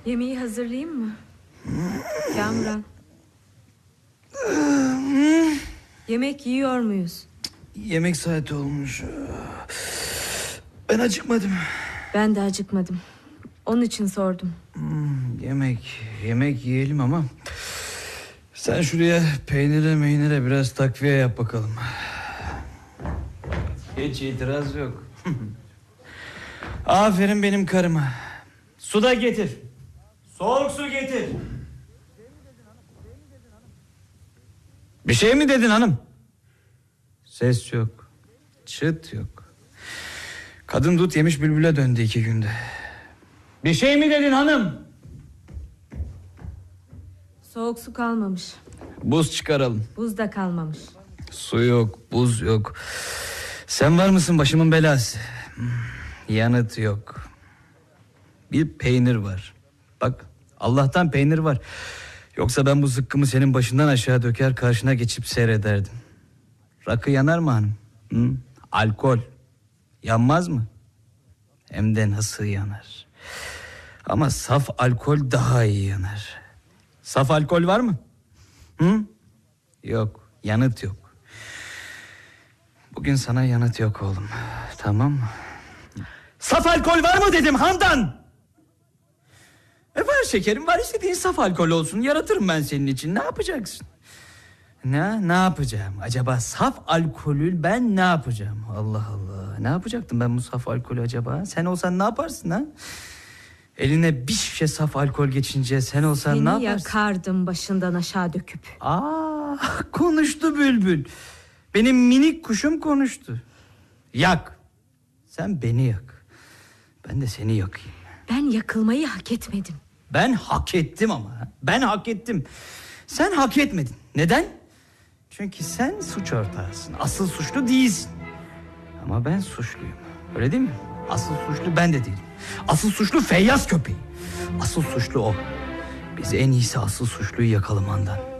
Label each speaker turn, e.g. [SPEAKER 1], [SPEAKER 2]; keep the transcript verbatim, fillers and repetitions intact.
[SPEAKER 1] Yemeği hazırlayayım mı? Kamuran. Yemek yiyor muyuz?
[SPEAKER 2] Yemek saati olmuş. Ben acıkmadım.
[SPEAKER 1] Ben de acıkmadım. Onun için sordum.
[SPEAKER 2] Hmm, yemek, yemek yiyelim ama sen şuraya peynire meynire biraz takviye yap bakalım. Hiç itiraz yok. Aferin benim karıma. Su da getir. Soğuk su getir. Bir şey mi dedin hanım? Ses yok. Çıt yok. Kadın dut yemiş bülbüle döndü iki günde. Bir şey mi dedin hanım?
[SPEAKER 1] Soğuk su kalmamış.
[SPEAKER 2] Buz çıkaralım.
[SPEAKER 1] Buz da kalmamış.
[SPEAKER 2] Su yok, buz yok. Sen var mısın başımın belası? Yanıt yok. Bir peynir var. Bak, Allah'tan peynir var. Yoksa ben bu zıkkımı senin başından aşağı döker, karşına geçip seyrederdim. Rakı yanar mı hanım? Hı? Alkol yanmaz mı? Hem de nasıl yanar? Ama saf alkol daha iyi yanar. Saf alkol var mı? Hı? Yok, yanıt yok. Bugün sana yanıt yok oğlum. Tamam mı? Saf alkol var mı dedim Handan. E var şekerim, var, istediğin saf alkol olsun. Yaratırım ben senin için. Ne yapacaksın? Ne, ne yapacağım? Acaba saf alkolü ben ne yapacağım? Allah Allah. Ne yapacaktım ben bu saf alkolü acaba? Sen olsan ne yaparsın ha? Eline bir şişe saf alkol geçince sen olsan
[SPEAKER 1] Seni
[SPEAKER 2] ne yaparsın?
[SPEAKER 1] Seni yakardım başından aşağı döküp.
[SPEAKER 2] Aa, konuştu bülbül. Benim minik kuşum konuştu. Yak. Sen beni yak. Ben de seni yakayım.
[SPEAKER 1] Ben yakılmayı hak etmedim.
[SPEAKER 2] Ben hak ettim ama. Ben hak ettim. Sen hak etmedin. Neden? Çünkü sen suç ortağısın. Asıl suçlu değilsin. Ama ben suçluyum. Öyle değil mi? Asıl suçlu ben de değilim. Asıl suçlu Feyyaz köpeği. Asıl suçlu o. Biz en iyisi asıl suçluyu yakalım Handan.